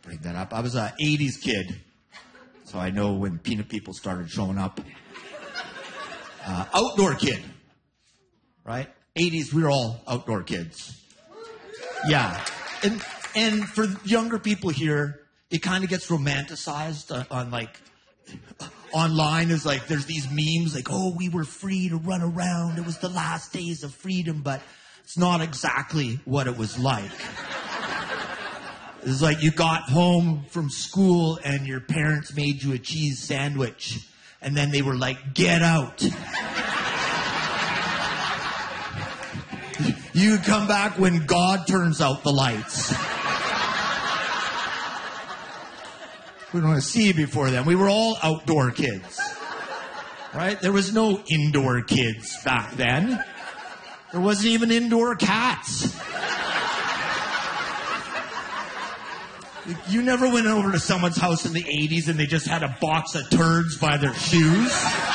bring that up. I was an 80s kid, so I know when Peanut People started showing up. Outdoor kid, right? 80s, we were all outdoor kids. Yeah. And for younger people here, it kind of gets romanticized on like online. Is like there's these memes like, oh, we were free to run around. It was the last days of freedom, but it's not exactly what it was like. It's like you got home from school and your parents made you a cheese sandwich, and then they were like, get out. You come back when God turns out the lights. We don't want to see you before then. We were all outdoor kids, right? There was no indoor kids back then. There wasn't even indoor cats. You never went over to someone's house in the 80s and they just had a box of turds by their shoes?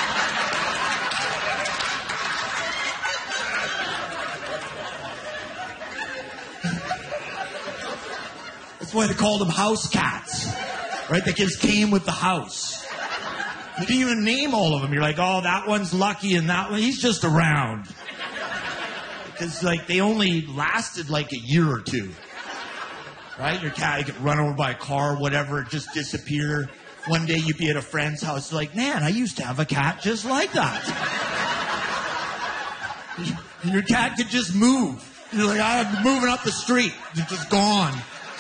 That's why they called them house cats, right? They just came with the house. You didn't even name all of them. You're like, oh, that one's lucky and that one, he's just around. Because, like, they only lasted like a year or two. Right? Your cat, you get run over by a car, whatever, just disappear. One day you'd be at a friend's house, like, man, I used to have a cat just like that. Your cat could just move. You're like, I'm moving up the street. It's just gone.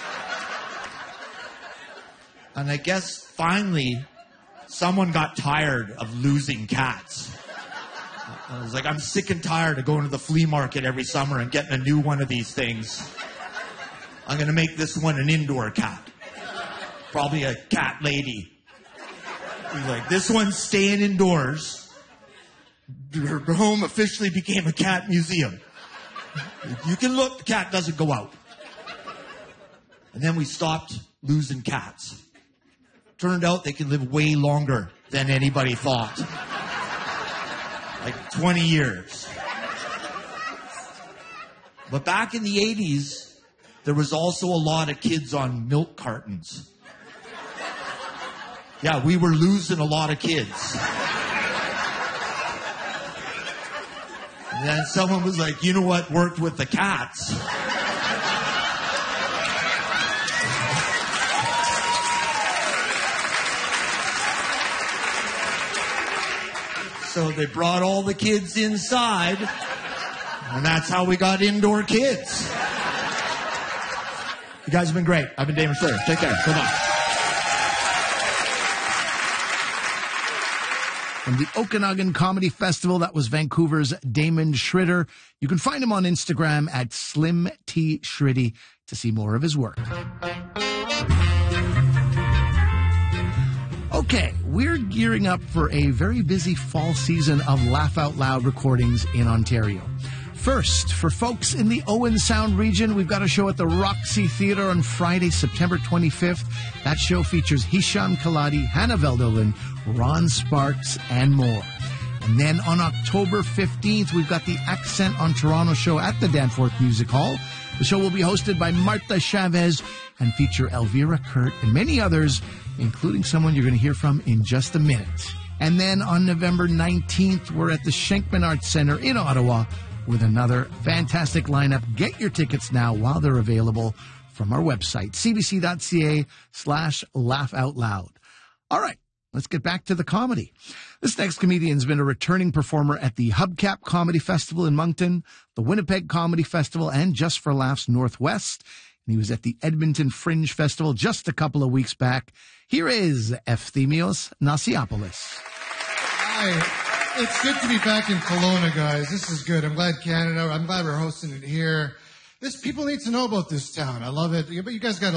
And I guess finally, someone got tired of losing cats. I was like, I'm sick and tired of going to the flea market every summer and getting a new one of these things. I'm going to make this one an indoor cat. Probably a cat lady. He's like, this one's staying indoors. Her home officially became a cat museum. You can look, the cat doesn't go out. And then we stopped losing cats. Turned out they can live way longer than anybody thought. Like 20 years. But back in the 80s, there was also a lot of kids on milk cartons. Yeah, we were losing a lot of kids. And then someone was like, you know what worked with the cats? So they brought all the kids inside, and that's how we got indoor kids. You guys have been great. I've been Damon Schroeder. Take care. Bye-bye. From the Okanagan Comedy Festival, that was Vancouver's Damon Schroeder. You can find him on Instagram at Slim T Shriddy to see more of his work. Okay, we're gearing up for a very busy fall season of Laugh Out Loud recordings in Ontario. First, for folks in the Owen Sound region, we've got a show at the Roxy Theatre on Friday, September 25th. That show features Hisham Kaladi, Hannah Veldolin, Ron Sparks, and more. And then on October 15th, we've got the Accent on Toronto show at the Danforth Music Hall. The show will be hosted by Marta Chavez and feature Elvira Kurt and many others, including someone you're going to hear from in just a minute. And then on November 19th, we're at the Schenkman Arts Centre in Ottawa with another fantastic lineup. Get your tickets now while they're available from our website, cbc.ca/laughoutloud. All right, let's get back to the comedy. This next comedian's been a returning performer at the Hubcap Comedy Festival in Moncton, the Winnipeg Comedy Festival, and Just for Laughs Northwest. And he was at the Edmonton Fringe Festival just a couple of weeks back. Here is Efthimios Nasiopoulos. Hi. It's good to be back in Kelowna, guys. This is good. I'm glad we're hosting it here. People need to know about this town. I love it. But you guys got